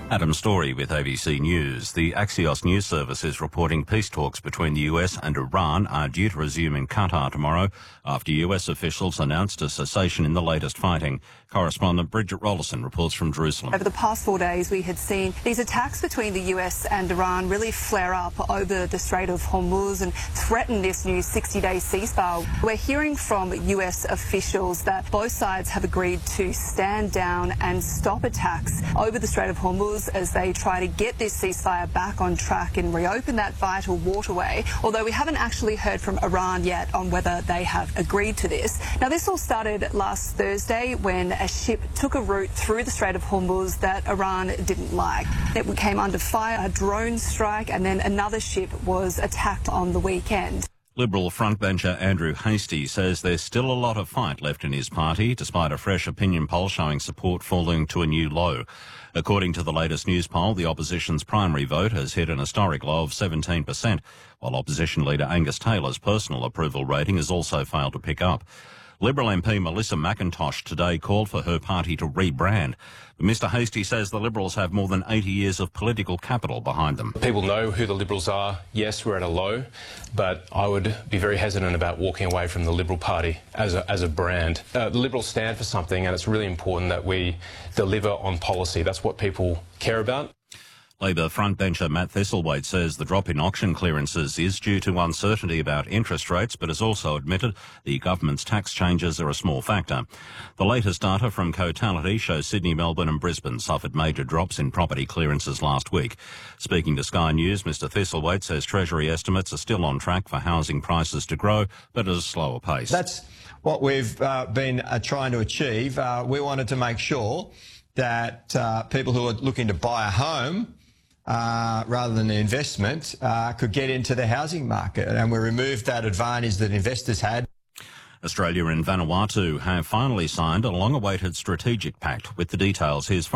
Adam Story with ABC News. The Axios news service is reporting peace talks between the US and Iran are due to resume in Qatar tomorrow after US officials announced a cessation in the latest fighting. Correspondent Bridget Rollison reports from Jerusalem. Over the past 4 days, we had seen these attacks between the US and Iran really flare up over the Strait of Hormuz and threaten this new 60-day ceasefire. We're hearing from US officials that both sides have agreed to stand down and stop attacks over the Strait of Hormuz as they try to get this ceasefire back on track and reopen that vital waterway, although we haven't actually heard from Iran yet on whether they have agreed to this. Now, this all started last Thursday when a ship took a route through the Strait of Hormuz that Iran didn't like. It came under fire, a drone strike, and then another ship was attacked on the weekend. Liberal frontbencher Andrew Hastie says there's still a lot of fight left in his party, despite a fresh opinion poll showing support falling to a new low. According to the latest news poll, the opposition's primary vote has hit an historic low of 17%, while opposition leader Angus Taylor's personal approval rating has also failed to pick up. Liberal MP Melissa McIntosh today called for her party to rebrand. But Mr Hastie says the Liberals have more than 80 years of political capital behind them. People know who the Liberals are. Yes, we're at a low, but I would be very hesitant about walking away from the Liberal Party as a brand. The Liberals stand for something, and it's really important that we deliver on policy. That's what people care about. Labor frontbencher Matt Thistlethwaite says the drop in auction clearances is due to uncertainty about interest rates, but has also admitted the government's tax changes are a small factor. The latest data from Cotality shows Sydney, Melbourne and Brisbane suffered major drops in property clearances last week. Speaking to Sky News, Mr Thistlethwaite says Treasury estimates are still on track for housing prices to grow, but at a slower pace. That's what we've been trying to achieve. We wanted to make sure that people who are looking to buy a home rather than an investment, could get into the housing market. And we removed that advantage that investors had. Australia and Vanuatu have finally signed a long-awaited strategic pact. With the details, here's